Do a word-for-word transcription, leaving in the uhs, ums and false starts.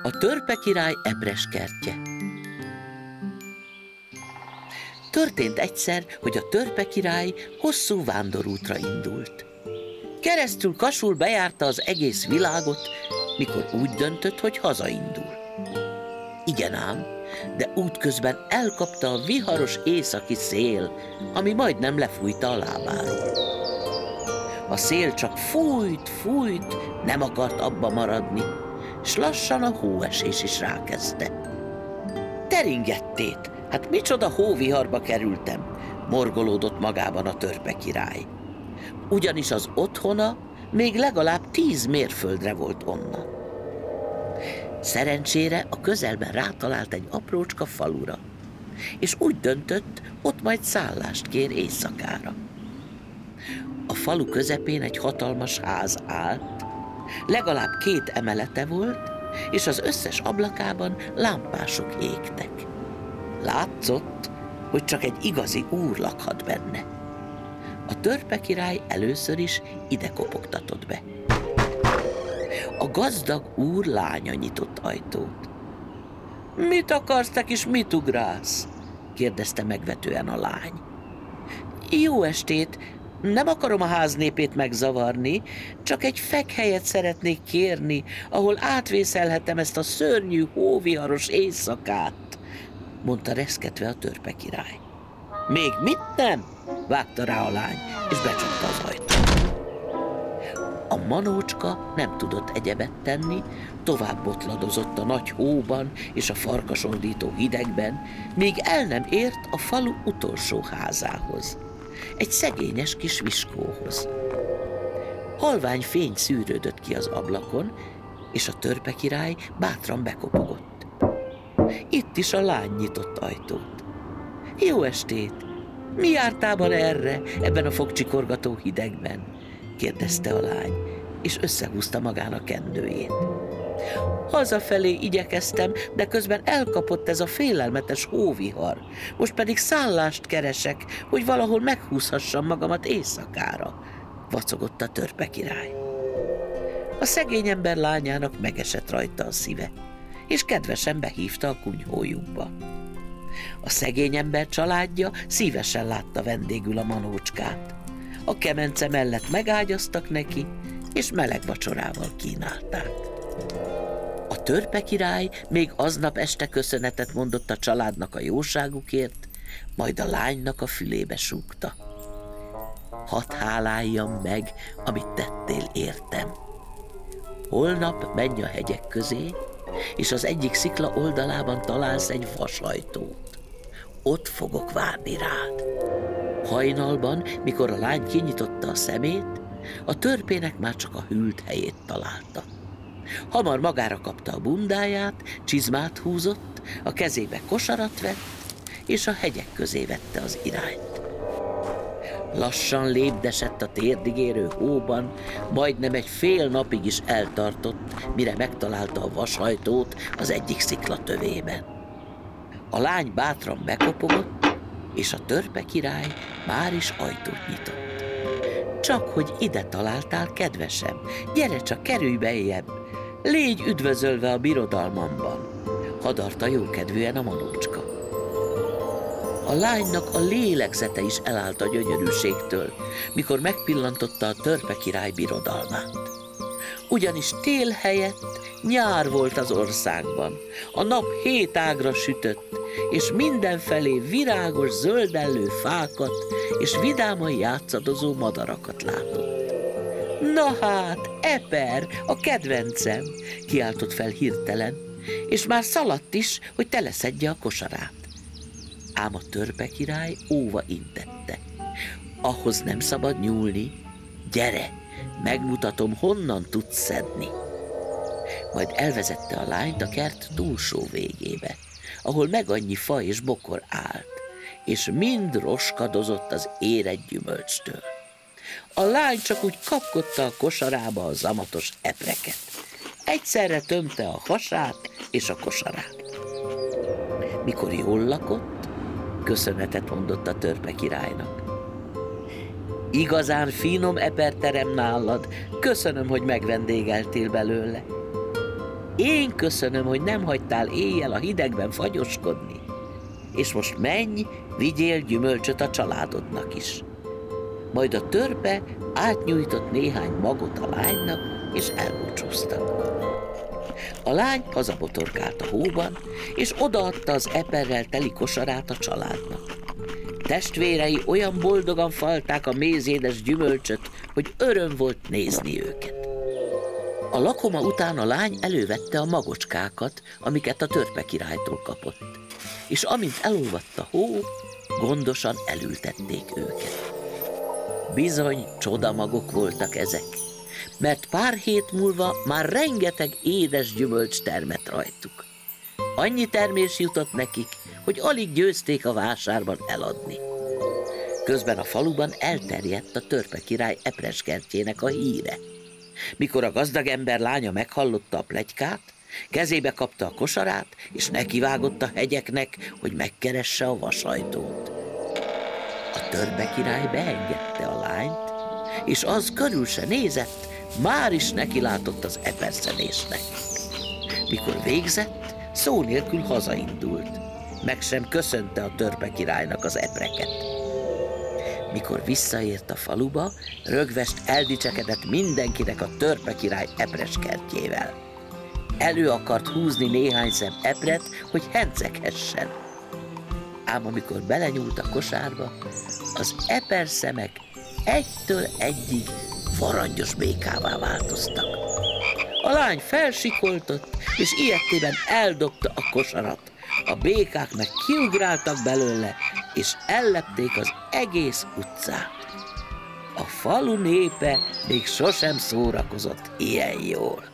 A törpe király ebreskertje. Történt egyszer, hogy a törpe király hosszú vándorútra indult. Keresztül kasul bejárta az egész világot, mikor úgy döntött, hogy hazaindul. Igen ám, de útközben elkapta a viharos északi szél, ami majdnem lefújta a lábáról. A szél csak fújt, fújt, nem akart abba maradni, s lassan a hóesés is rákezdte. Teringettét, hát micsoda hóviharba kerültem, morgolódott magában a törpe király. Ugyanis az otthona még legalább tíz mérföldre volt onnan. Szerencsére a közelben rátalált egy aprócska falura, és úgy döntött, ott majd szállást kér éjszakára. A falu közepén egy hatalmas ház állt, legalább két emelete volt, és az összes ablakában lámpások égtek. Látszott, hogy csak egy igazi úr lakhat benne. A törpe király először is ide kopogtatott be. A gazdag úr lánya nyitott ajtót. Mit akarsz, te kis mit ugrálsz? Kérdezte megvetően a lány. Jó estét, nem akarom a ház népét megzavarni, csak egy fekhelyet szeretnék kérni, ahol átvészelhetem ezt a szörnyű hóviharos éjszakát, mondta reszketve a törpe király. Még mit nem? Vágta rá a lány, és becsukta az ajtót. A manócska nem tudott egyebet tenni, tovább botladozott a nagy hóban és a farkasordító hidegben, míg el nem ért a falu utolsó házához, egy szegényes kis viskóhoz. Halvány fény szűrődött ki az ablakon, és a törpe király bátran bekopogott. Itt is a lány nyitott ajtót. Jó estét! Mi jártában erre, ebben a fogcsikorgató hidegben? Kérdezte a lány, és összehúzta magának kendőjét. Hazafelé igyekeztem, de közben elkapott ez a félelmetes hóvihar. Most pedig szállást keresek, hogy valahol meghúzhassam magamat éjszakára, vacogott a törpe király. A szegény ember lányának megesett rajta a szíve, és kedvesen behívta a kunyhójukba. A szegény ember családja szívesen látta vendégül a manócskát. A kemence mellett megágyaztak neki, és meleg vacsorával kínálták. A törpe király még aznap este köszönetet mondott a családnak a jóságukért, majd a lánynak a fülébe súgta. Hadd háláljam meg, amit tettél értem. Holnap menj a hegyek közé, és az egyik szikla oldalában találsz egy vasajtót. Ott fogok várni rád. Hajnalban, mikor a lány kinyitotta a szemét, a törpének már csak a hűlt helyét találta. Hamar magára kapta a bundáját, csizmát húzott, a kezébe kosarat vett, és a hegyek közé vette az irányt. Lassan lépdesett a térdig érő hóban, majdnem egy fél napig is eltartott, mire megtalálta a vasajtót az egyik szikla tövében. A lány bátran bekopogott, és a törpe király már is ajtót nyitott. Csak hogy ide találtál, kedvesem, gyere csak, kerülj beljebb, légy üdvözölve a birodalmamban, hadarta jókedvűen a manócska. A lánynak a lélegzete is elállt a gyönyörűségtől, mikor megpillantotta a törpe király birodalmát. Ugyanis tél helyett nyár volt az országban, a nap hét ágra sütött, és mindenfelé virágos, zöldellő fákat és vidáman játszadozó madarakat látott. Na hát, Eper, a kedvencem, kiáltott fel hirtelen, és már szaladt is, hogy teleszedje a kosarát. Ám a törpe király óva intette. Ahhoz nem szabad nyúlni, gyere, megmutatom, honnan tudsz szedni. Majd elvezette a lányt a kert túlsó végébe, ahol meg annyi fa és bokor állt, és mind roskadozott az érett gyümölcstől. A lány csak úgy kapkodta a kosarába a zamatos epreket. Egyszerre tömte a hasát és a kosarát. Mikor jól lakott, köszönetet mondott a törpe királynak. Igazán finom eperterem nálad, köszönöm, hogy megvendégeltél belőle. Én köszönöm, hogy nem hagytál éjjel a hidegben fagyoskodni. És most menj, vigyél gyümölcsöt a családodnak is. Majd a törpe átnyújtott néhány magot a lánynak, és elbúcsúztak. A lány hazabotorkált a hóban, és odaadta az eperrel teli kosarát a családnak. Testvérei olyan boldogan falták a mézédes gyümölcsöt, hogy öröm volt nézni őket. A lakoma után a lány elővette a magocskákat, amiket a törpe királytól kapott, és amint elolvadt a hó, gondosan elültették őket. Bizony csodamagok voltak ezek, mert pár hét múlva már rengeteg édes gyümölcs termett rajtuk. Annyi termés jutott nekik, hogy alig győzték a vásárban eladni. Közben a faluban elterjedt a törpe király epreskertjének a híre. Mikor a gazdag ember lánya meghallotta a pletykát, kezébe kapta a kosarát, és nekivágott a hegyeknek, hogy megkeresse a vasajtót. A törpe király beengedte a lányt, és az körül se nézett, már is nekilátott az eperszenésnek. Mikor végzett, szó nélkül hazaindult, meg sem köszönte a törpe királynak az epreket. Mikor visszaért a faluba, rögvest eldicsekedett mindenkinek a törpe király epreskertjével. Elő akart húzni néhány szem epret, hogy henceghessen. Ám amikor belenyúlt a kosárba, az eperszemek egytől egyig varangyos békává változtak. A lány felsikoltott, és ilyettében eldobta a kosarat. A békák meg kiugráltak belőle, és ellepték az egész utcát. A falu népe még sosem szórakozott ilyen jól.